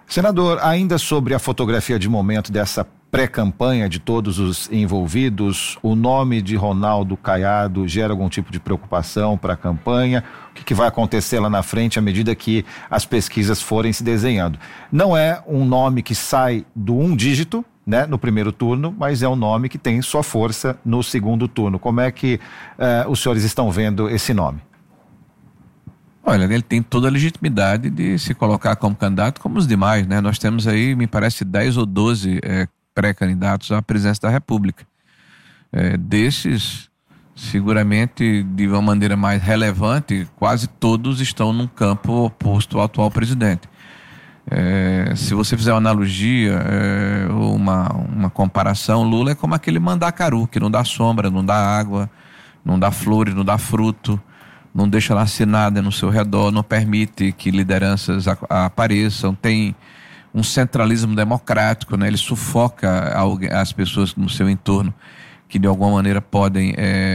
Senador, ainda sobre a fotografia de momento dessa pré-campanha de todos os envolvidos, o nome de Ronaldo Caiado gera algum tipo de preocupação para a campanha? O que vai acontecer lá na frente à medida que as pesquisas forem se desenhando? Não é um nome que sai do um dígito, né, no primeiro turno, mas é um nome que tem sua força no segundo turno. Como é que os senhores estão vendo esse nome? Olha, ele tem toda a legitimidade de se colocar como candidato, como os demais, né? Nós temos aí, me parece, 10 ou 12 pré-candidatos à presidência da República. Desses, seguramente, de uma maneira mais relevante, quase todos estão num campo oposto ao atual presidente. Se você fizer uma analogia, ou uma comparação, Lula é como aquele mandacaru, que não dá sombra, não dá água, não dá flores, não dá fruto, não deixa nascer nada no seu redor, não permite que lideranças apareçam, tem um centralismo democrático, né? Ele sufoca as pessoas no seu entorno que de alguma maneira podem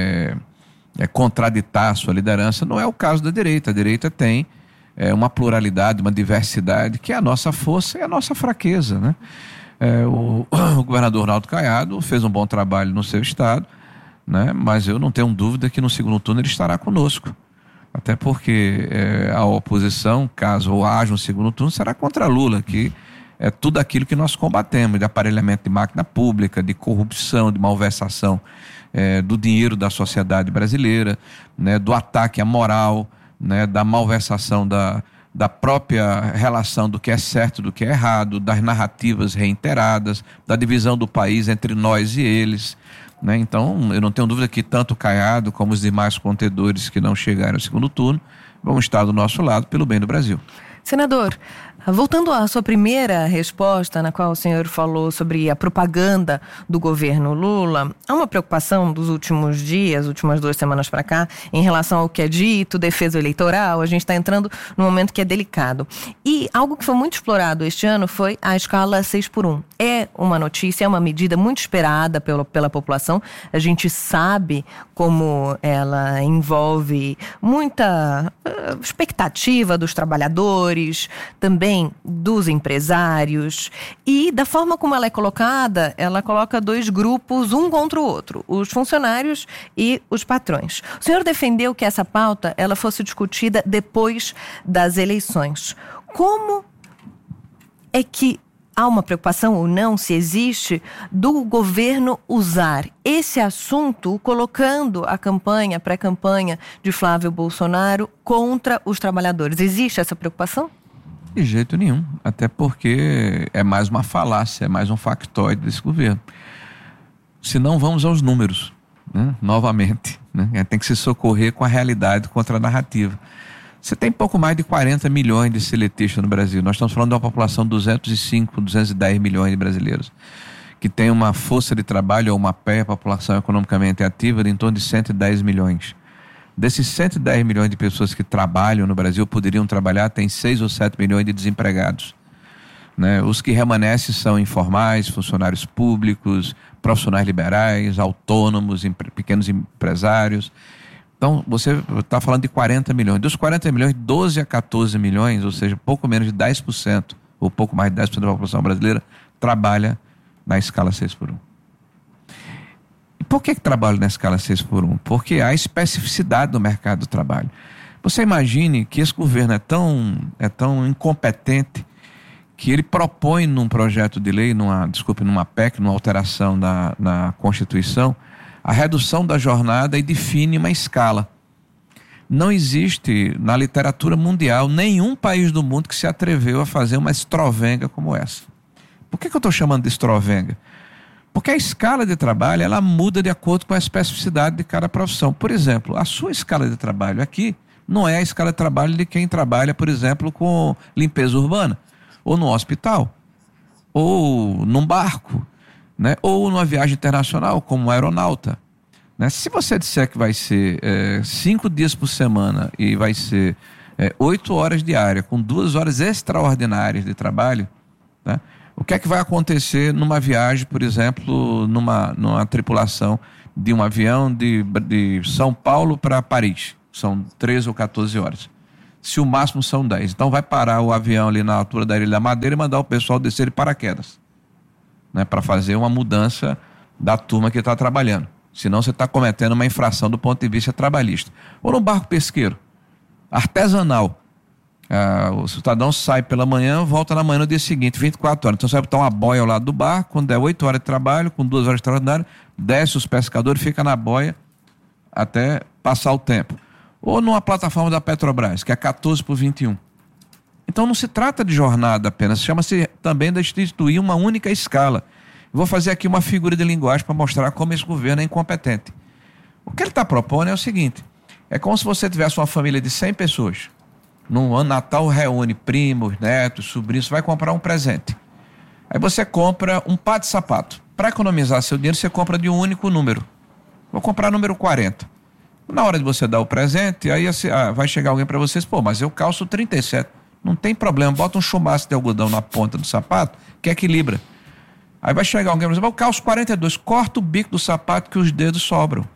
contraditar a sua liderança. Não é o caso da direita. A direita tem uma pluralidade, uma diversidade que é a nossa força e a nossa fraqueza, né? O governador Ronaldo Caiado fez um bom trabalho no seu estado, né? Mas eu não tenho dúvida que no segundo turno ele estará conosco. Até porque a oposição, caso haja um segundo turno, será contra Lula, que é tudo aquilo que nós combatemos, de aparelhamento de máquina pública, de corrupção, de malversação do dinheiro da sociedade brasileira, né, do ataque à moral, né, da malversação da própria relação do que é certo e do que é errado, das narrativas reiteradas, da divisão do país entre nós e eles, né? Então, eu não tenho dúvida que tanto o Caiado como os demais contendores que não chegaram ao segundo turno vão estar do nosso lado pelo bem do Brasil. Senador, voltando à sua primeira resposta, na qual o senhor falou sobre a propaganda do governo Lula, há uma preocupação dos últimos dias, últimas 2 semanas para cá, em relação ao que é dito, defesa eleitoral. A gente está entrando num momento que é delicado. E algo que foi muito explorado este ano foi a escala 6x1. É uma notícia, é uma medida muito esperada pela população. A gente sabe como ela envolve muita expectativa dos trabalhadores, também dos empresários, e da forma como ela é colocada, ela coloca 2 grupos, um contra o outro, os funcionários e os patrões. O senhor defendeu que essa pauta ela fosse discutida depois das eleições. Como é que há uma preocupação ou não, se existe, do governo usar esse assunto colocando a pré-campanha de Flávio Bolsonaro contra os trabalhadores? Existe essa preocupação? De jeito nenhum, até porque é mais uma falácia, é mais um factoide desse governo. Se não, vamos aos números, né? Novamente, né? Tem que se socorrer com a realidade contra a narrativa. Você tem pouco mais de 40 milhões de seletistas no Brasil. Nós estamos falando de uma população de 210 milhões de brasileiros, que tem uma força de trabalho ou uma população economicamente ativa de em torno de 110 milhões. Desses 110 milhões de pessoas que trabalham no Brasil, poderiam trabalhar, tem 6 ou 7 milhões de desempregados, né? Os que remanescem são informais, funcionários públicos, profissionais liberais, autônomos, pequenos empresários. Então, você está falando de 40 milhões. Dos 40 milhões, 12 a 14 milhões, ou seja, pouco menos de 10%, ou pouco mais de 10% da população brasileira, trabalha na escala 6x1. E por que trabalha na escala 6x1? Porque há especificidade no mercado do trabalho. Você imagine que esse governo é tão incompetente que ele propõe num projeto de lei, numa PEC, numa alteração na Constituição, a redução da jornada e define uma escala. Não existe na literatura mundial nenhum país do mundo que se atreveu a fazer uma estrovenga como essa. Por que eu estou chamando de estrovenga? Porque a escala de trabalho ela muda de acordo com a especificidade de cada profissão. Por exemplo, a sua escala de trabalho aqui não é a escala de trabalho de quem trabalha, por exemplo, com limpeza urbana, ou no hospital, ou num barco, né? Ou numa viagem internacional, como um aeronauta, né? Se você disser que vai ser 5 dias por semana e vai ser 8 horas diárias, com 2 horas extraordinárias de trabalho, né? O que é que vai acontecer numa viagem, por exemplo, numa tripulação de um avião de São Paulo para Paris? São 13 ou 14 horas. se o máximo são 10. Então vai parar o avião ali na altura da Ilha da Madeira e mandar o pessoal descer de paraquedas, né, para fazer uma mudança da turma que está trabalhando. Senão você está cometendo uma infração do ponto de vista trabalhista. Ou no barco pesqueiro, artesanal. O cidadão sai pela manhã, volta na manhã no dia seguinte, 24 horas. Então você vai botar uma boia ao lado do barco, quando der 8 horas de trabalho, com 2 horas de trabalho, desce os pescadores, fica na boia até passar o tempo. Ou numa plataforma da Petrobras, que é 14 por 21. Então não se trata de jornada apenas, chama-se também de instituir uma única escala. Vou fazer aqui uma figura de linguagem para mostrar como esse governo é incompetente. O que ele está propondo é o seguinte: é como se você tivesse uma família de 100 pessoas. No ano Natal reúne primos, netos, sobrinhos, você vai comprar um presente. Aí você compra um par de sapato. Para economizar seu dinheiro, você compra de um único número. Vou comprar número 40. Na hora de você dar o presente, aí vai chegar alguém para vocês, mas eu calço 37. Não tem problema, bota um chumaço de algodão na ponta do sapato, que equilibra. Aí vai chegar alguém para vocês, eu calço 42, corta o bico do sapato que os dedos sobram.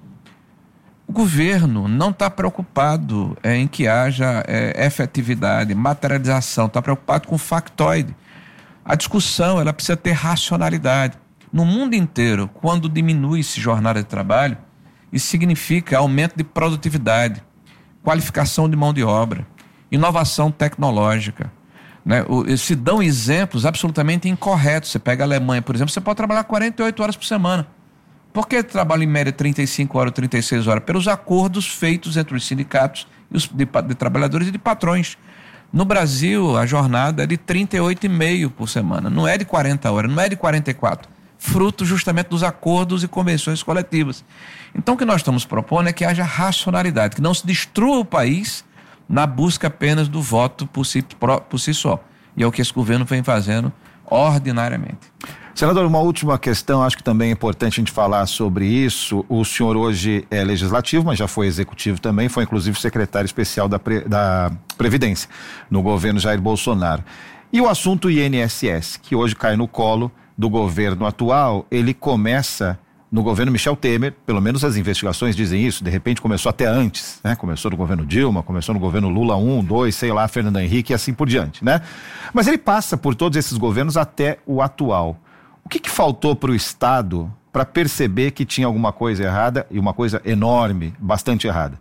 O governo não está preocupado em que haja efetividade, materialização, está preocupado com factoide. A discussão ela precisa ter racionalidade. No mundo inteiro, quando diminui-se jornada de trabalho, isso significa aumento de produtividade, qualificação de mão de obra, inovação tecnológica, né? Se dão exemplos absolutamente incorretos. Você pega a Alemanha, por exemplo, você pode trabalhar 48 horas por semana. Por que trabalha em média 35 horas, 36 horas? Pelos acordos feitos entre os sindicatos e os de trabalhadores e de patrões. No Brasil, a jornada é de 38,5 por semana, não é de 40 horas, não é de 44. Fruto justamente dos acordos e convenções coletivas. Então o que nós estamos propondo é que haja racionalidade, que não se destrua o país na busca apenas do voto por si só. E é o que esse governo vem fazendo ordinariamente. Senador, uma última questão, acho que também é importante a gente falar sobre isso. O senhor hoje é legislativo, mas já foi executivo também, foi inclusive secretário especial da Previdência no governo Jair Bolsonaro. E o assunto INSS, que hoje cai no colo do governo atual, ele começa no governo Michel Temer, pelo menos as investigações dizem isso, de repente começou até antes, né? Começou no governo Dilma, começou no governo Lula 1, 2, sei lá, Fernando Henrique e assim por diante, né? Mas ele passa por todos esses governos até o atual. O que faltou para o Estado para perceber que tinha alguma coisa errada, e uma coisa enorme, bastante errada?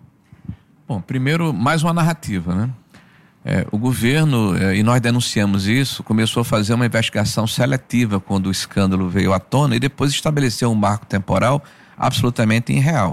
Bom, primeiro, mais uma narrativa, né? O governo, e nós denunciamos isso, começou a fazer uma investigação seletiva quando o escândalo veio à tona e depois estabeleceu um marco temporal absolutamente irreal.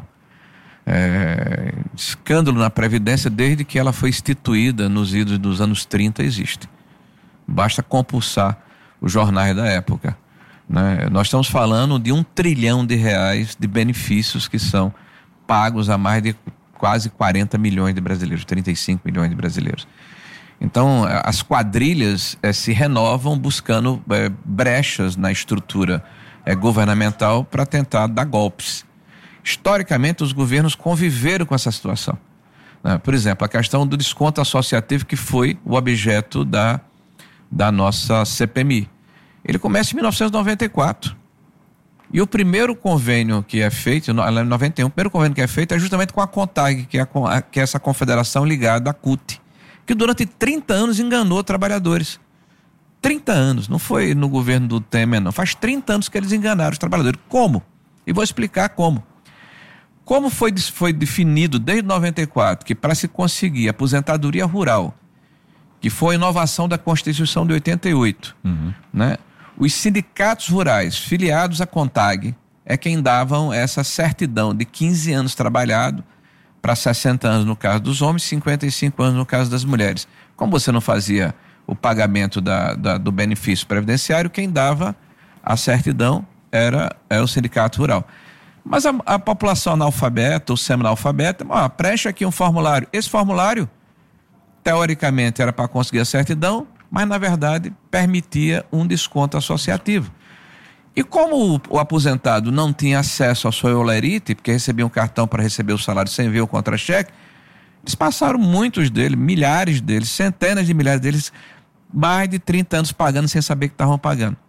Escândalo na Previdência, desde que ela foi instituída nos idos dos anos 30, existe. Basta compulsar os jornais da época, né? Nós estamos falando de R$1 trilhão de benefícios que são pagos a mais de quase 40 milhões de brasileiros, 35 milhões de brasileiros. Então, as quadrilhas se renovam buscando brechas na estrutura governamental para tentar dar golpes. Historicamente, os governos conviveram com essa situação, né? Por exemplo, a questão do desconto associativo, que foi o objeto da nossa CPMI. Ele começa em 1994. E o primeiro convênio que é feito, em 91, o primeiro convênio que é feito é justamente com a CONTAG, que é essa confederação ligada à CUT, que durante 30 anos enganou trabalhadores. 30 anos, não foi no governo do Temer, não. Faz 30 anos que eles enganaram os trabalhadores. Como? E vou explicar como. Como foi definido desde 94 que para se conseguir aposentadoria rural, que foi a inovação da Constituição de 88, né? Os sindicatos rurais filiados à CONTAG é quem davam essa certidão de 15 anos trabalhado para 60 anos no caso dos homens, 55 anos no caso das mulheres. Como você não fazia o pagamento do benefício previdenciário, quem dava a certidão era o sindicato rural. Mas a população analfabeta ou semi-analfabeta, preenche aqui um formulário. Esse formulário, teoricamente, era para conseguir a certidão, mas na verdade permitia um desconto associativo. E como o aposentado não tinha acesso à sua olerite, porque recebia um cartão para receber o salário sem ver o contra-cheque, eles passaram, muitos deles, milhares deles, centenas de milhares deles, mais de 30 anos pagando sem saber que estavam pagando.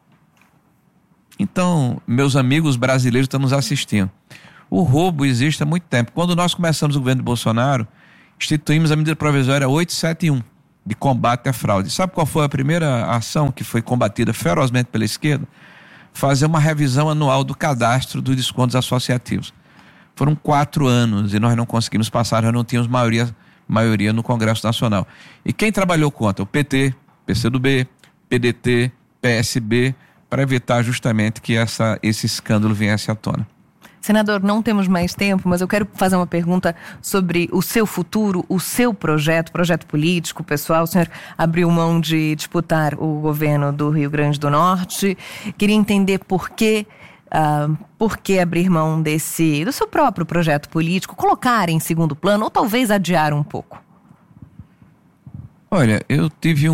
Então, meus amigos brasileiros estão nos assistindo. O roubo existe há muito tempo. Quando nós começamos o governo de Bolsonaro, instituímos a medida provisória 871, de combate à fraude. Sabe qual foi a primeira ação que foi combatida ferozmente pela esquerda? Fazer uma revisão anual do cadastro dos descontos associativos. Foram 4 anos e nós não conseguimos passar, nós não tínhamos maioria no Congresso Nacional. E quem trabalhou contra? O PT, PCdoB, PDT, PSB, para evitar justamente que esse escândalo viesse à tona. Senador, não temos mais tempo, mas eu quero fazer uma pergunta sobre o seu futuro, o seu projeto político, pessoal. O senhor abriu mão de disputar o governo do Rio Grande do Norte. Queria entender por que abrir mão do seu próprio projeto político, colocar em segundo plano ou talvez adiar um pouco. Olha, eu tive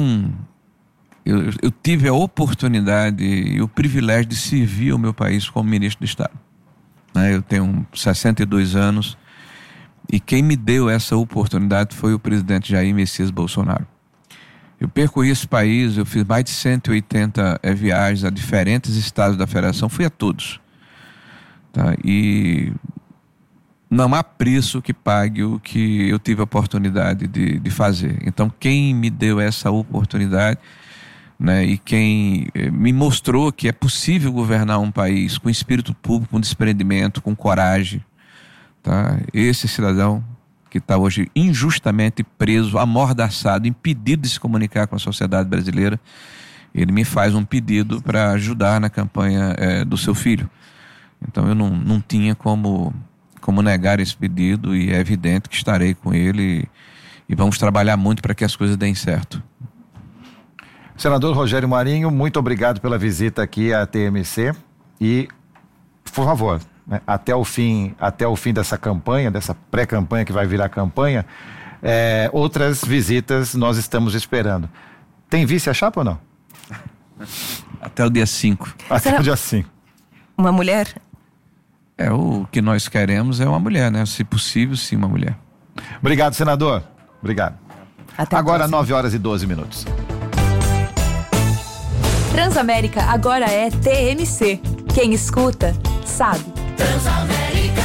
a oportunidade e o privilégio de servir o meu país como ministro de Estado. Eu tenho 62 anos e quem me deu essa oportunidade foi o presidente Jair Messias Bolsonaro. Eu percorri esse país, eu fiz mais de 180 viagens a diferentes estados da federação, fui a todos. Tá? E não há preço que pague o que eu tive a oportunidade de fazer. Então, quem me deu essa oportunidade, né, e quem me mostrou que é possível governar um país com espírito público, com desprendimento, com coragem, tá? Esse cidadão que está hoje injustamente preso, amordaçado, impedido de se comunicar com a sociedade brasileira, ele me faz um pedido para ajudar na campanha do seu filho. Então eu não tinha como negar esse pedido e é evidente que estarei com ele e vamos trabalhar muito para que as coisas deem certo. Senador Rogério Marinho, muito obrigado pela visita aqui à TMC e, por favor, né, até o fim dessa campanha, dessa pré-campanha que vai virar campanha, outras visitas nós estamos esperando. Tem vice a chapa ou não? Até o dia 5. Até o dia 5. Uma mulher? O que nós queremos é uma mulher, né? Se possível, sim, uma mulher. Obrigado, senador. Obrigado. Até agora 9h12. Transamérica agora é TMC. Quem escuta, sabe. Transamérica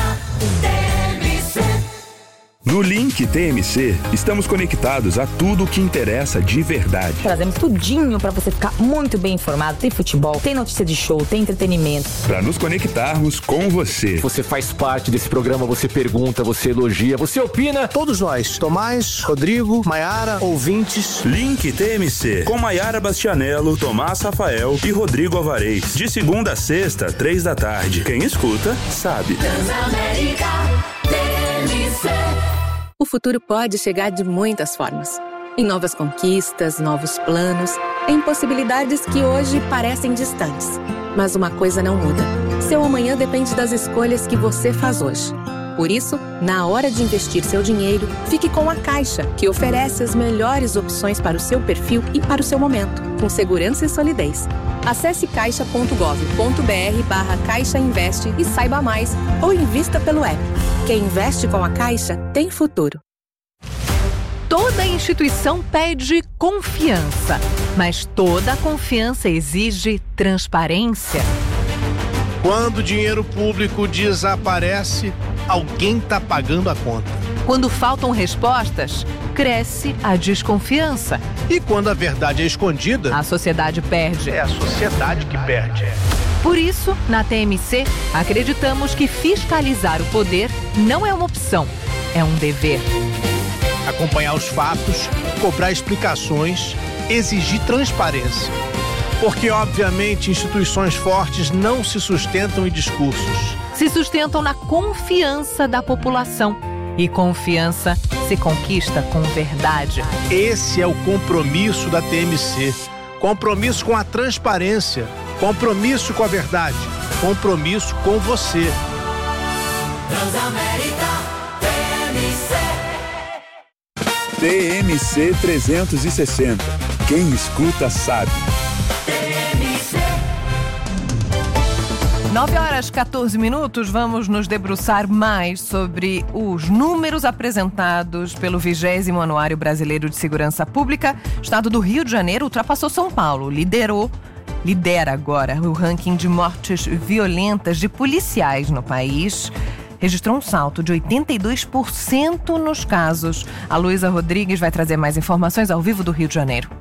TMC. No Link TMC, estamos conectados a tudo o que interessa de verdade. Trazemos tudinho pra você ficar muito bem informado. Tem futebol, tem notícia de show, tem entretenimento. Para nos conectarmos com você. Você faz parte desse programa, você pergunta, você elogia, você opina. Todos nós, Tomás, Rodrigo, Maiara, ouvintes. Link TMC, com Maiara Bastianello, Tomás Rafael e Rodrigo Alvarez. De segunda a sexta, 15h. Quem escuta, sabe. Transamérica TMC. O futuro pode chegar de muitas formas. Em novas conquistas, novos planos, em possibilidades que hoje parecem distantes. Mas uma coisa não muda. Seu amanhã depende das escolhas que você faz hoje. Por isso, na hora de investir seu dinheiro, fique com a Caixa, que oferece as melhores opções para o seu perfil e para o seu momento, com segurança e solidez. Acesse caixa.gov.br/Caixa Investe e saiba mais, ou invista pelo app. Quem investe com a Caixa tem futuro. Toda instituição pede confiança, mas toda confiança exige transparência. Quando o dinheiro público desaparece, alguém está pagando a conta. Quando faltam respostas, cresce a desconfiança. E quando a verdade é escondida, A sociedade perde. é a sociedade que perde. Por isso, na TMC, acreditamos que fiscalizar o poder não é uma opção, é um dever. Acompanhar os fatos, cobrar explicações, exigir transparência. Porque, obviamente, instituições fortes não se sustentam em discursos. Se sustentam na confiança da população. E confiança se conquista com verdade. Esse é o compromisso da TMC. Compromisso com a transparência. Compromisso com a verdade. Compromisso com você. Transamérica TMC. TMC 360. Quem escuta, sabe. 9h14, vamos nos debruçar mais sobre os números apresentados pelo 20º Anuário Brasileiro de Segurança Pública. O estado do Rio de Janeiro ultrapassou São Paulo, lidera agora o ranking de mortes violentas de policiais no país. registrou um salto de 82% nos casos. A Luísa Rodrigues vai trazer mais informações ao vivo do Rio de Janeiro.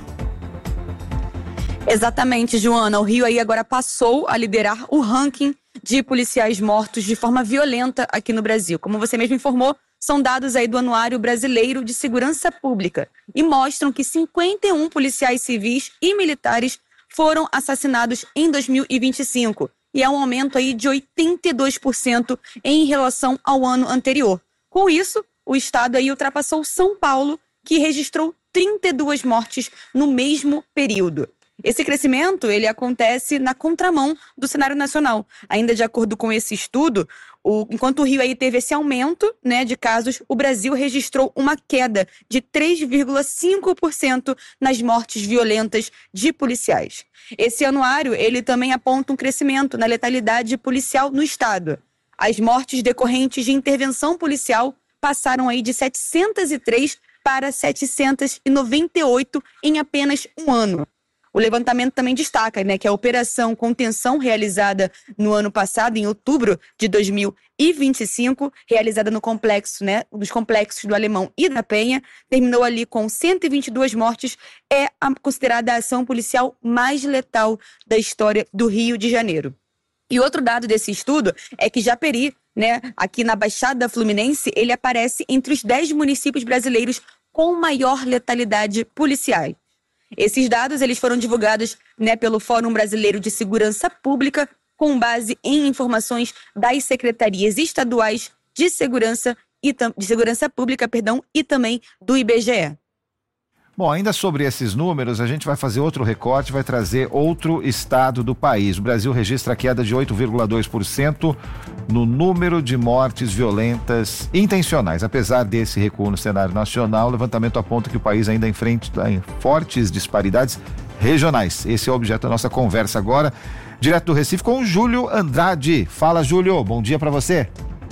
Exatamente, Joana. O Rio aí agora passou a liderar o ranking de policiais mortos de forma violenta aqui no Brasil. Como você mesmo informou, são dados aí do Anuário Brasileiro de Segurança Pública e mostram que 51 policiais civis e militares foram assassinados em 2025. E é um aumento aí de 82% em relação ao ano anterior. Com isso, o estado aí ultrapassou São Paulo, que registrou 32 mortes no mesmo período. Esse crescimento, ele acontece na contramão do cenário nacional. Ainda de acordo com esse estudo, enquanto o Rio aí teve esse aumento, né, de casos, o Brasil registrou uma queda de 3,5% nas mortes violentas de policiais. Esse anuário, ele também aponta um crescimento na letalidade policial no estado. As mortes decorrentes de intervenção policial passaram aí de 703 para 798 em apenas um ano. O levantamento também destaca, né, que a operação contenção realizada no ano passado, em outubro de 2025, realizada no complexo, né, dos complexos do Alemão e da Penha, terminou ali com 122 mortes, é considerada a ação policial mais letal da história do Rio de Janeiro. E outro dado desse estudo é que Japeri, né, aqui na Baixada Fluminense, ele aparece entre os 10 municípios brasileiros com maior letalidade policial. Esses dados eles foram divulgados, né, pelo Fórum Brasileiro de Segurança Pública, com base em informações das secretarias estaduais de segurança pública, e também do IBGE. Bom, ainda sobre esses números, a gente vai fazer outro recorte, vai trazer outro estado do país. O Brasil registra queda de 8,2% no número de mortes violentas intencionais. Apesar desse recuo no cenário nacional, o levantamento aponta que o país ainda enfrenta fortes disparidades regionais. Esse é o objeto da nossa conversa agora, direto do Recife, com o Júlio Andrade. Fala, Júlio, bom dia para você.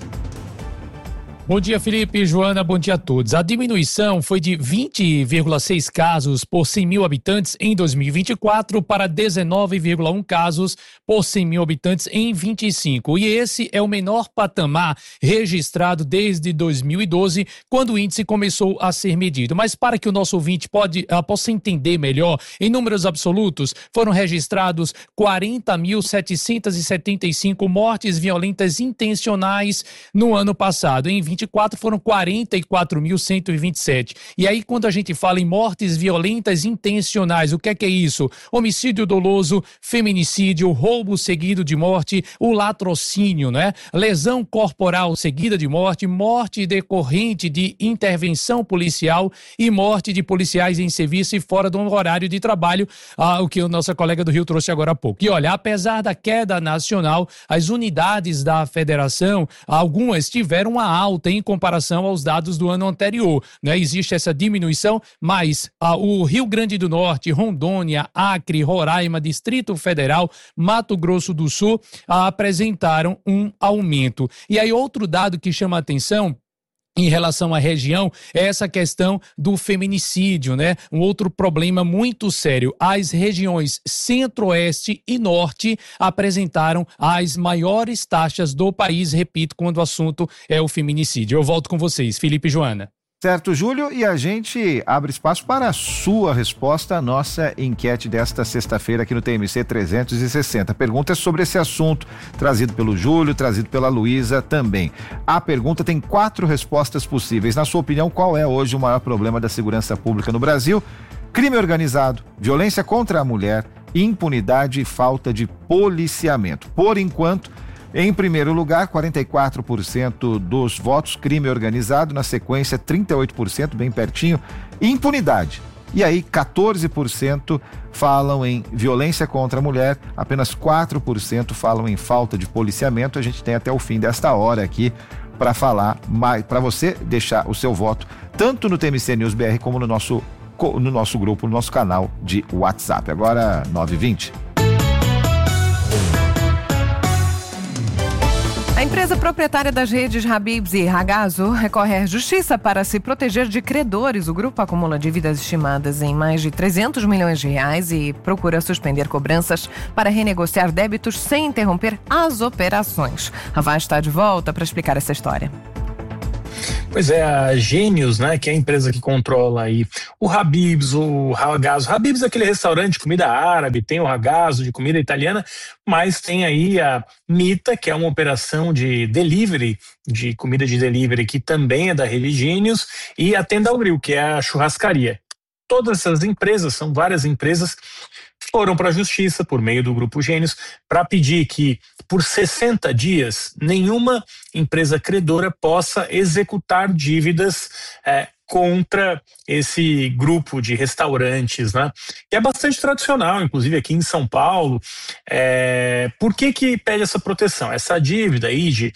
Bom dia, Felipe e Joana, bom dia a todos. A diminuição foi de 20,6 casos por 100 mil habitantes em 2024 para 19,1 casos por 100 mil habitantes em 25. E esse é o menor patamar registrado desde 2012, quando o índice começou a ser medido. Mas para que o nosso ouvinte possa entender melhor, em números absolutos, foram registrados 40.775 mortes violentas intencionais no ano passado. Em 24 foram 44.127. E aí, quando a gente fala em mortes violentas intencionais, o que é isso? Homicídio doloso, feminicídio, roubo seguido de morte, o latrocínio, né? Lesão corporal seguida de morte, morte decorrente de intervenção policial e morte de policiais em serviço e fora do horário de trabalho, o que a nossa colega do Rio trouxe agora há pouco. E olha, apesar da queda nacional, as unidades da federação, algumas tiveram uma alta em comparação aos dados do ano anterior, né? Existe essa diminuição, mas o Rio Grande do Norte, Rondônia, Acre, Roraima, Distrito Federal, Mato Grosso do Sul apresentaram um aumento. E aí outro dado que chama a atenção em relação à região é essa questão do feminicídio, né? Um outro problema muito sério. As regiões Centro-Oeste e Norte apresentaram as maiores taxas do país, repito, quando o assunto é o feminicídio. Eu volto com vocês, Felipe e Joana. Certo, Júlio, e a gente abre espaço para a sua resposta à nossa enquete desta sexta-feira aqui no TMC 360. A pergunta é sobre esse assunto, trazido pelo Júlio, trazido pela Luísa também. A pergunta tem 4 respostas possíveis. Na sua opinião, qual é hoje o maior problema da segurança pública no Brasil? Crime organizado, violência contra a mulher, impunidade e falta de policiamento. Por enquanto, em primeiro lugar, 44% dos votos, crime organizado, na sequência 38%, bem pertinho, impunidade. E aí 14% falam em violência contra a mulher, apenas 4% falam em falta de policiamento. A gente tem até o fim desta hora aqui para falar mais, para você deixar o seu voto, tanto no TMC News BR como no nosso grupo, no nosso canal de WhatsApp. Agora 9h20. A empresa proprietária das redes Habib's e Ragazzo recorre à justiça para se proteger de credores. O grupo acumula dívidas estimadas em mais de 300 milhões de reais e procura suspender cobranças para renegociar débitos sem interromper as operações. A Vaz está de volta para explicar essa história. Pois é, a Gênios, né, que é a empresa que controla aí o Habib's, o Ragazzo. Habib's é aquele restaurante de comida árabe, tem o Ragazzo de comida italiana, mas tem aí a Mita, que é uma operação de delivery, de comida de delivery, que também é da rede Gênios, e a Tenda ao Grill, que é a churrascaria. Todas essas empresas, são várias empresas, foram para a justiça por meio do Grupo Gênios para pedir que por 60 dias nenhuma empresa credora possa executar dívidas contra esse grupo de restaurantes, né? E é bastante tradicional, inclusive aqui em São Paulo. Por que pede essa proteção? Essa dívida aí de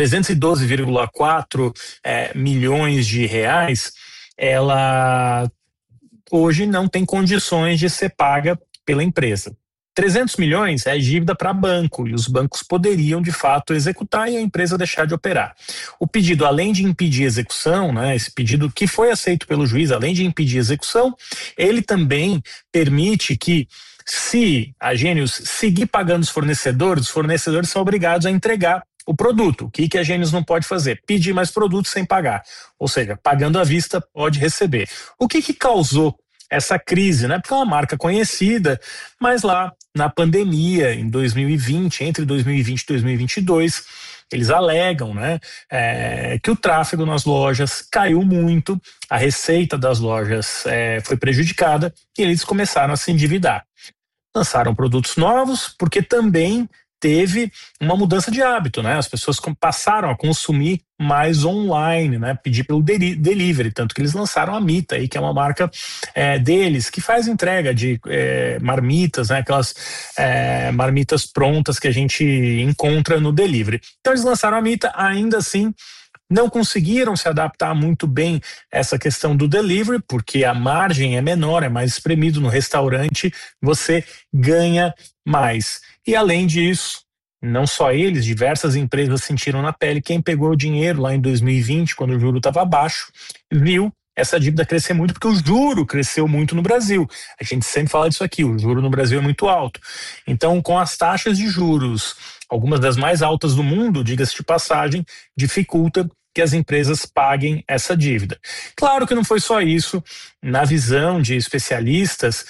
312,4 milhões de reais, ela hoje não tem condições de ser paga pela empresa. 300 milhões é dívida para banco e os bancos poderiam de fato executar e a empresa deixar de operar. O pedido, além de impedir a execução, né, esse pedido que foi aceito pelo juiz, além de impedir a execução, ele também permite que, se a Gênios seguir pagando os fornecedores são obrigados a entregar o produto. O que a Gênios não pode fazer? Pedir mais produtos sem pagar. Ou seja, pagando à vista, pode receber. O que causou essa crise, né? Porque é uma marca conhecida, mas lá na pandemia, em 2020, entre 2020 e 2022, eles alegam, né, que o tráfego nas lojas caiu muito, a receita das lojas foi prejudicada e eles começaram a se endividar. Lançaram produtos novos, porque também teve uma mudança de hábito, né? As pessoas passaram a consumir mais online, né? Pedir pelo delivery, tanto que eles lançaram a Mita aí, que é uma marca deles, que faz entrega de marmitas, né? Aquelas marmitas prontas que a gente encontra no delivery. Então eles lançaram a Mita, ainda assim não conseguiram se adaptar muito bem a essa questão do delivery, porque a margem é menor, é mais espremido. No restaurante você ganha mais. E além disso, não só eles, diversas empresas sentiram na pele. Quem pegou o dinheiro lá em 2020, quando o juro estava baixo, viu essa dívida crescer muito, porque o juro cresceu muito no Brasil. A gente sempre fala disso aqui, o juro no Brasil é muito alto. Então, com as taxas de juros, algumas das mais altas do mundo, diga-se de passagem, dificulta que as empresas paguem essa dívida. Claro que não foi só isso. Na visão de especialistas,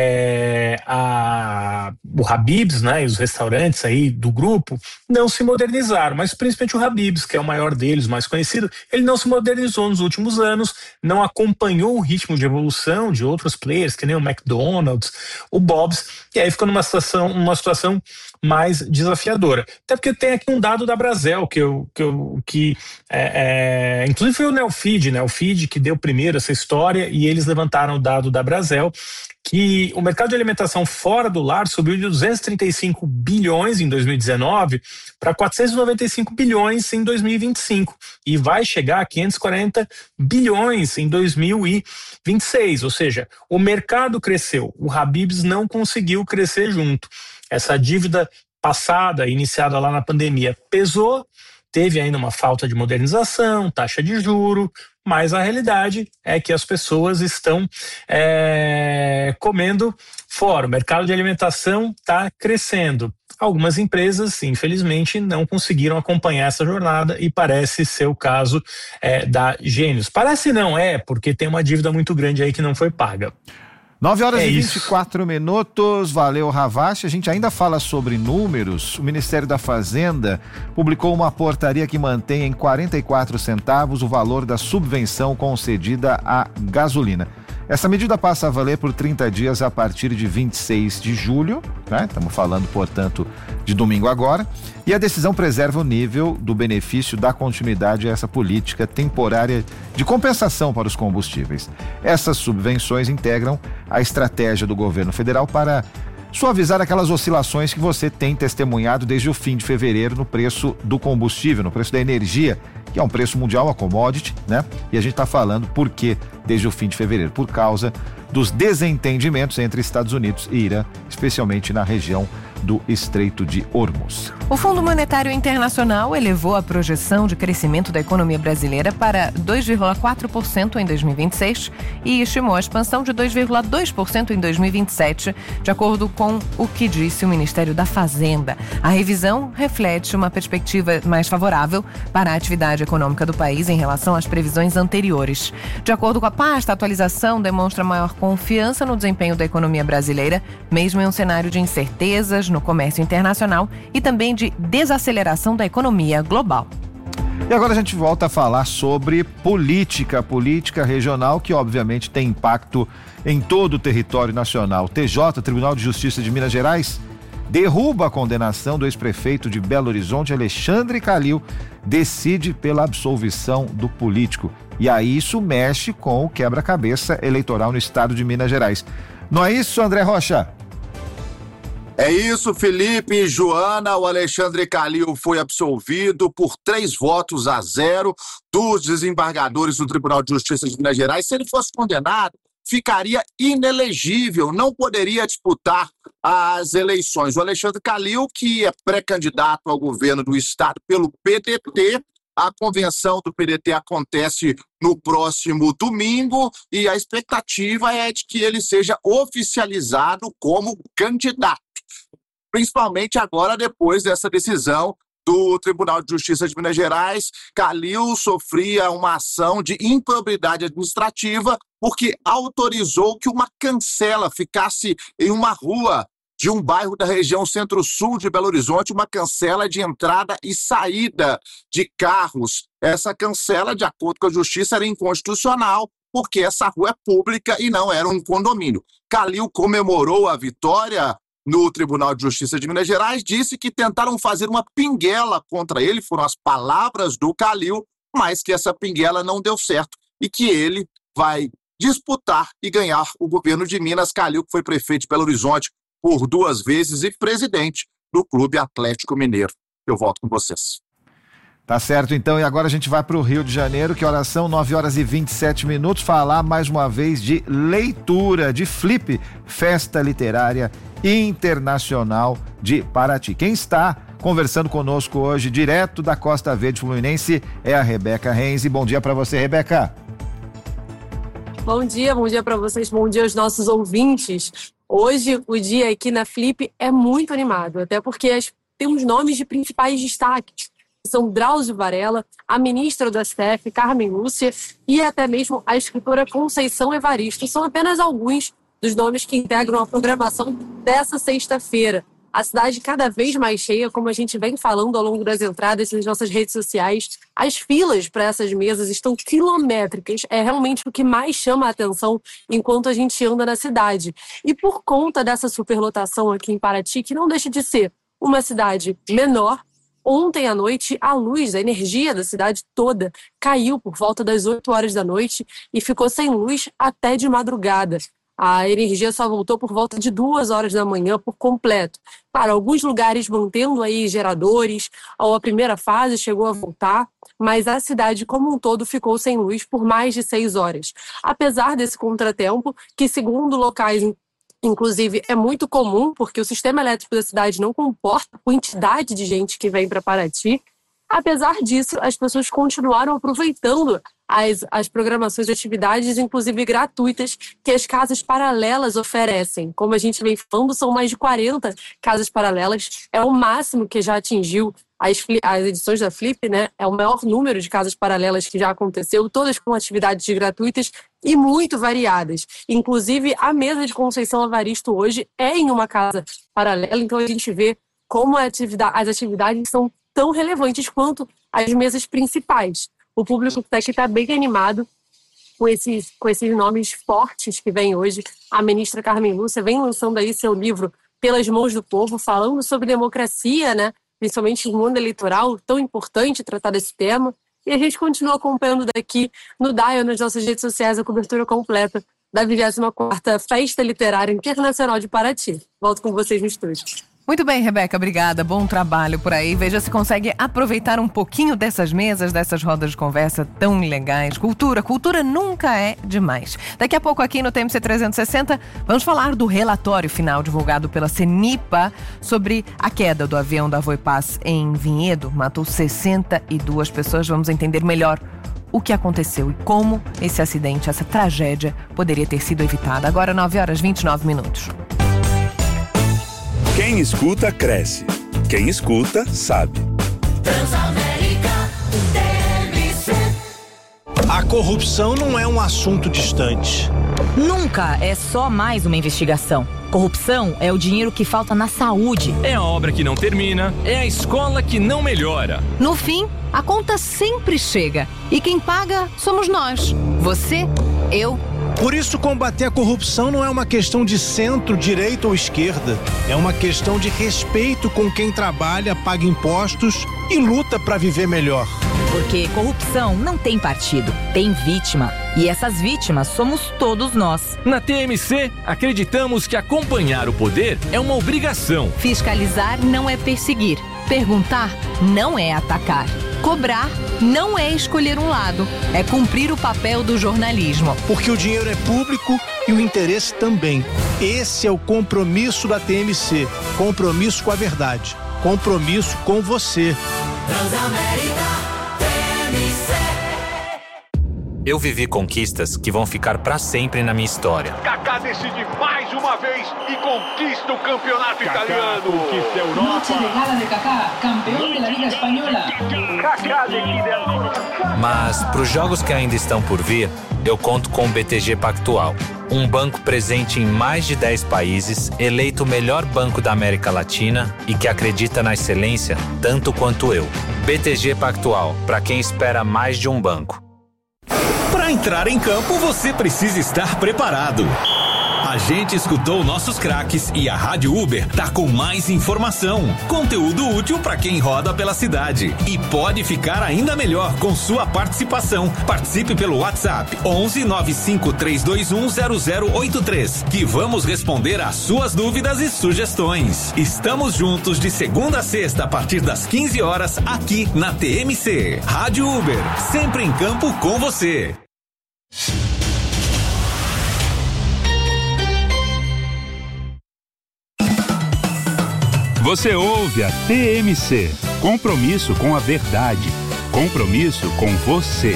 o Habib's, né, e os restaurantes aí do grupo não se modernizaram, mas principalmente o Habib's, que é o maior deles, mais conhecido, ele não se modernizou nos últimos anos, não acompanhou o ritmo de evolução de outros players, que nem o McDonald's, o Bob's, e aí ficou numa situação mais desafiadora. Até porque tem aqui um dado da Brasel, inclusive foi o Neofeed que deu primeiro essa história, e eles levantaram o dado da Brasel, que o mercado de alimentação fora do lar subiu de 235 bilhões em 2019 para 495 bilhões em 2025 e vai chegar a 540 bilhões em 2026, ou seja, o mercado cresceu, o Habib's não conseguiu crescer junto. Essa dívida passada, iniciada lá na pandemia, pesou, teve ainda uma falta de modernização, taxa de juro, mas a realidade é que as pessoas estão comendo fora. O mercado de alimentação está crescendo. Algumas empresas, infelizmente, não conseguiram acompanhar essa jornada e parece ser o caso da Gênios. Parece não, porque tem uma dívida muito grande aí que não foi paga. 9 horas e 24 minutos, valeu Ravache. A gente ainda fala sobre números. O Ministério da Fazenda publicou uma portaria que mantém em 44 centavos o valor da subvenção concedida à gasolina. Essa medida passa a valer por 30 dias a partir de 26 de julho, né? Estamos falando, portanto, de domingo agora. E a decisão preserva o nível do benefício da continuidade a essa política temporária de compensação para os combustíveis. Essas subvenções integram a estratégia do governo federal para suavizar aquelas oscilações que você tem testemunhado desde o fim de fevereiro no preço do combustível, no preço da energia, que é um preço mundial, a commodity, né? E a gente está falando por quê desde o fim de fevereiro? Por causa dos desentendimentos entre Estados Unidos e Irã, especialmente na região do Estreito de Hormuz. O Fundo Monetário Internacional elevou a projeção de crescimento da economia brasileira para 2,4% em 2026 e estimou a expansão de 2,2% em 2027, de acordo com o que disse o Ministério da Fazenda. A revisão reflete uma perspectiva mais favorável para a atividade econômica do país em relação às previsões anteriores. De acordo com a pasta, a atualização demonstra maior confiança no desempenho da economia brasileira, mesmo em um cenário de incertezas no comércio internacional e também de desaceleração da economia global. E agora a gente volta a falar sobre política regional, que obviamente tem impacto em todo o território nacional. TJ, Tribunal de Justiça de Minas Gerais, derruba a condenação do ex-prefeito de Belo Horizonte, Alexandre Calil, decide pela absolvição do político. E aí isso mexe com o quebra-cabeça eleitoral no estado de Minas Gerais. Não é isso, André Rocha? É isso, Felipe e Joana. O Alexandre Calil foi absolvido por 3-0 dos desembargadores do Tribunal de Justiça de Minas Gerais. Se ele fosse condenado, ficaria inelegível, não poderia disputar as eleições. O Alexandre Calil, que é pré-candidato ao governo do estado pelo PDT, a convenção do PDT acontece no próximo domingo e a expectativa é de que ele seja oficializado como candidato. Principalmente agora, depois dessa decisão do Tribunal de Justiça de Minas Gerais. Calil sofria uma ação de improbidade administrativa porque autorizou que uma cancela ficasse em uma rua de um bairro da região centro-sul de Belo Horizonte, uma cancela de entrada e saída de carros. Essa cancela, de acordo com a Justiça, era inconstitucional, porque essa rua é pública e não era um condomínio. Calil comemorou a vitória no Tribunal de Justiça de Minas Gerais, disse que tentaram fazer uma pinguela contra ele, foram as palavras do Calil, mas que essa pinguela não deu certo e que ele vai disputar e ganhar o governo de Minas. Calil, que foi prefeito de Belo Horizonte por 2 vezes e presidente do Clube Atlético Mineiro. Eu volto com vocês. Tá certo, então, e agora a gente vai para o Rio de Janeiro, que horas são 9h27, falar mais uma vez de leitura, de Flip, Festa Literária Internacional de Paraty. Quem está conversando conosco hoje, direto da Costa Verde Fluminense, é a Rebeca Renzi. Bom dia para você, Rebeca. Bom dia para vocês, bom dia aos nossos ouvintes. Hoje, o dia aqui na Flip é muito animado, até porque temos nomes de principais destaques. São Drauzio Varela, a ministra do STF, Carmen Lúcia, e até mesmo a escritora Conceição Evaristo. São apenas alguns dos nomes que integram a programação dessa sexta-feira. A cidade cada vez mais cheia, como a gente vem falando ao longo das entradas nas nossas redes sociais. As filas para essas mesas estão quilométricas. É realmente o que mais chama a atenção enquanto a gente anda na cidade. E por conta dessa superlotação aqui em Paraty, que não deixa de ser uma cidade menor, ontem à noite, a luz, a energia da cidade toda caiu por volta das 8 horas da noite e ficou sem luz até de madrugada. A energia só voltou por volta de 2 horas da manhã por completo. Para alguns lugares mantendo aí geradores, ou a primeira fase chegou a voltar, mas a cidade como um todo ficou sem luz por mais de 6 horas. Apesar desse contratempo, que segundo locais inclusive, é muito comum, porque o sistema elétrico da cidade não comporta a quantidade de gente que vem para Paraty. Apesar disso, as pessoas continuaram aproveitando as programações de atividades, inclusive gratuitas, que as casas paralelas oferecem. Como a gente vem falando, são mais de 40 casas paralelas. É o máximo que já atingiu as edições da Flip, né? É o maior número de casas paralelas que já aconteceu, todas com atividades gratuitas e muito variadas. Inclusive, a mesa de Conceição Evaristo hoje é em uma casa paralela, então a gente vê como as atividades são tão relevantes quanto as mesas principais. O público aqui está bem animado com esses nomes fortes que vem hoje. A ministra Carmen Lúcia vem lançando aí seu livro Pelas Mãos do Povo, falando sobre democracia, né? Principalmente no mundo eleitoral, tão importante tratar desse tema. E a gente continua acompanhando daqui no Dial, nas nossas redes sociais, a cobertura completa da 24ª Festa Literária Internacional de Paraty. Volto com vocês no estúdio. Muito bem, Rebeca, obrigada. Bom trabalho por aí. Veja se consegue aproveitar um pouquinho dessas mesas, dessas rodas de conversa tão legais. Cultura nunca é demais. Daqui a pouco aqui no TMC 360, vamos falar do relatório final divulgado pela CENIPA sobre a queda do avião da Voipaz em Vinhedo. Matou 62 pessoas. Vamos entender melhor o que aconteceu e como esse acidente, essa tragédia, poderia ter sido evitada. Agora, 9h29. Quem escuta, cresce. Quem escuta, sabe. Transamérica TMC. A corrupção não é um assunto distante. Nunca é só mais uma investigação. Corrupção é o dinheiro que falta na saúde. É a obra que não termina, é a escola que não melhora. No fim, a conta sempre chega. E quem paga somos nós. Você, eu. Por isso, combater a corrupção não é uma questão de centro, direita ou esquerda. É uma questão de respeito com quem trabalha, paga impostos e luta para viver melhor. Porque corrupção não tem partido, tem vítima. E essas vítimas somos todos nós. Na TMC, acreditamos que acompanhar o poder é uma obrigação. Fiscalizar não é perseguir. Perguntar não é atacar. Cobrar não é escolher um lado, é cumprir o papel do jornalismo. Porque o dinheiro é público e o interesse também. Esse é o compromisso da TMC. Compromisso com a verdade. Compromisso com você. Transamérica TMC. Eu vivi conquistas que vão ficar pra sempre na minha história. Kaká decide mais uma vez e conquista o campeonato italiano. Conquista a Europa. Noche de gala de Kaká, campeão da Liga Espanhola. Kaká decide ancora. Mas pros jogos que ainda estão por vir, eu conto com o BTG Pactual. Um banco presente em mais de 10 países, eleito o melhor banco da América Latina e que acredita na excelência tanto quanto eu. BTG Pactual, para quem espera mais de um banco. Para entrar em campo, você precisa estar preparado. A gente escutou nossos craques e a Rádio Uber tá com mais informação, conteúdo útil para quem roda pela cidade. E pode ficar ainda melhor com sua participação. Participe pelo WhatsApp 11 95 321 0083, que vamos responder às suas dúvidas e sugestões. Estamos juntos de segunda a sexta a partir das 15 horas aqui na TMC. Rádio Uber, sempre em campo com você. Você ouve a TMC. Compromisso com a verdade. Compromisso com você.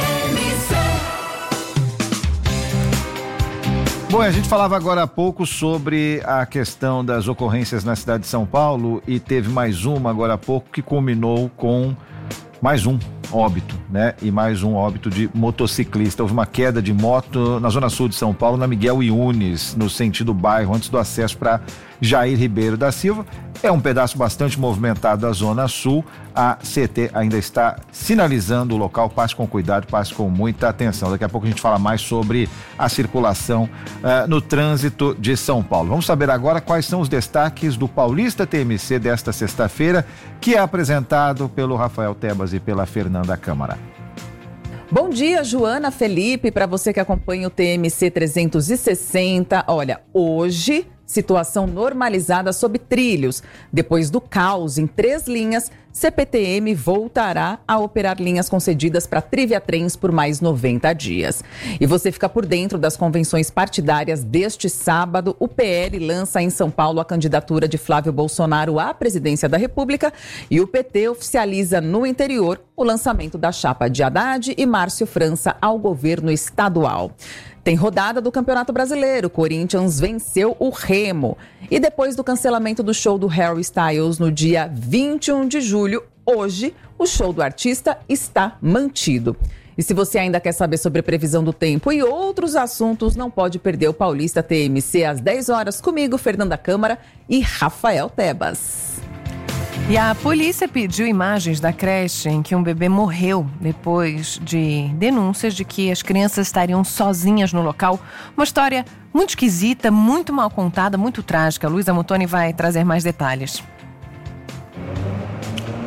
Bom, a gente falava agora há pouco sobre a questão das ocorrências na cidade de São Paulo e teve mais uma agora há pouco que culminou com mais um óbito, né? E mais um óbito de motociclista. Houve uma queda de moto na zona sul de São Paulo, na Miguel Yunes, no sentido bairro, antes do acesso para Jair Ribeiro da Silva. É um pedaço bastante movimentado da zona sul. A CT ainda está sinalizando o local. Passe com cuidado, passe com muita atenção. Daqui a pouco a gente fala mais sobre a circulação no trânsito de São Paulo. Vamos saber agora quais são os destaques do Paulista TMC desta sexta-feira, que é apresentado pelo Rafael Tebas e pela Fernanda Câmara. Bom dia, Joana, Felipe, para você que acompanha o TMC 360. Olha, hoje, situação normalizada sob trilhos. Depois do caos em 3 linhas, CPTM voltará a operar linhas concedidas para Triviatrens por mais 90 dias. E você fica por dentro das convenções partidárias deste sábado. O PL lança em São Paulo a candidatura de Flávio Bolsonaro à presidência da República e o PT oficializa no interior o lançamento da chapa de Haddad e Márcio França ao governo estadual. Tem rodada do Campeonato Brasileiro. Corinthians venceu o Remo. E depois do cancelamento do show do Harry Styles no dia 21 de julho, hoje o show do artista está mantido. E se você ainda quer saber sobre a previsão do tempo e outros assuntos, não pode perder o Paulista TMC às 10 horas comigo, Fernanda Câmara e Rafael Tebas. E a polícia pediu imagens da creche em que um bebê morreu depois de denúncias de que as crianças estariam sozinhas no local. Uma história muito esquisita, muito mal contada, muito trágica. Luísa Mutoni vai trazer mais detalhes.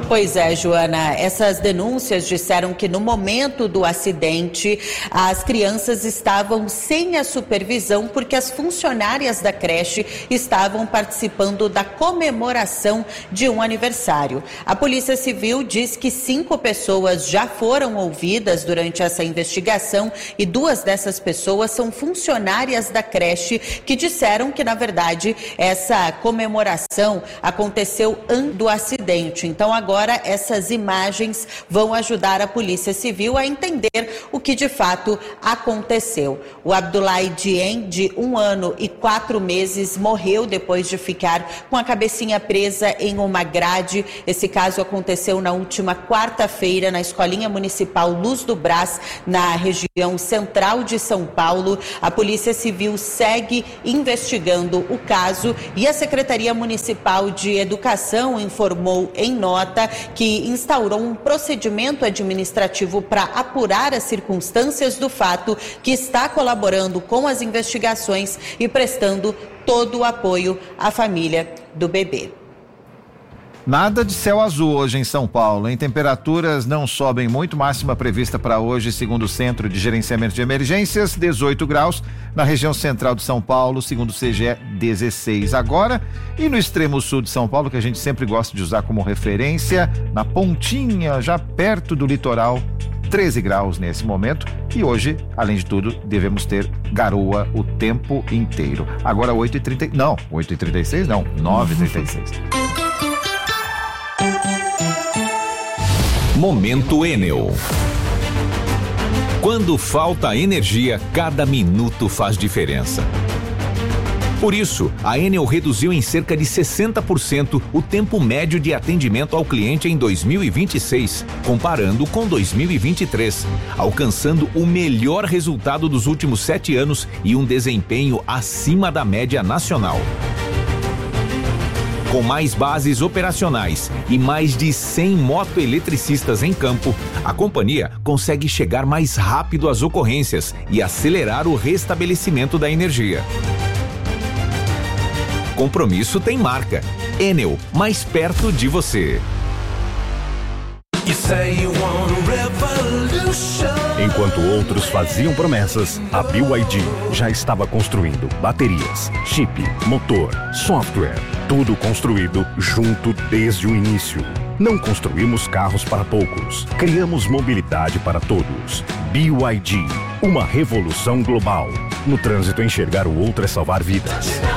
Pois é, Joana, essas denúncias disseram que no momento do acidente as crianças estavam sem a supervisão porque as funcionárias da creche estavam participando da comemoração de um aniversário. A Polícia Civil diz que 5 pessoas já foram ouvidas durante essa investigação e 2 dessas pessoas são funcionárias da creche que disseram que, na verdade, essa comemoração aconteceu antes do acidente. Então, agora, essas imagens vão ajudar a Polícia Civil a entender o que de fato aconteceu. O Abdoulaye Dieng, de 1 ano e 4 meses, morreu depois de ficar com a cabecinha presa em uma grade. Esse caso aconteceu na última quarta-feira na Escolinha Municipal Luz do Brás, na região central de São Paulo. A Polícia Civil segue investigando o caso e a Secretaria Municipal de Educação informou em nota que instaurou um procedimento administrativo para apurar as circunstâncias do fato, que está colaborando com as investigações e prestando todo o apoio à família do bebê. Nada de céu azul hoje em São Paulo, hein? Temperaturas não sobem muito, máxima prevista para hoje, segundo o Centro de Gerenciamento de Emergências, 18 graus, na região central de São Paulo, segundo o CGE, 16 agora, e no extremo sul de São Paulo, que a gente sempre gosta de usar como referência, na pontinha, já perto do litoral, 13 graus nesse momento, e hoje, além de tudo, devemos ter garoa o tempo inteiro. Agora 8h36 não, 9h36. Momento Enel. Quando falta energia, cada minuto faz diferença. Por isso, a Enel reduziu em cerca de 60% o tempo médio de atendimento ao cliente em 2026, comparando com 2023, alcançando o melhor resultado dos últimos 7 anos e um desempenho acima da média nacional. Com mais bases operacionais e mais de 100 motoeletricistas em campo, a companhia consegue chegar mais rápido às ocorrências e acelerar o restabelecimento da energia. Compromisso tem marca. Enel, mais perto de você. Enquanto outros faziam promessas, a BYD já estava construindo baterias, chip, motor, software, tudo construído junto desde o início. Não construímos carros para poucos, criamos mobilidade para todos. BYD, uma revolução global. No trânsito, enxergar o outro é salvar vidas.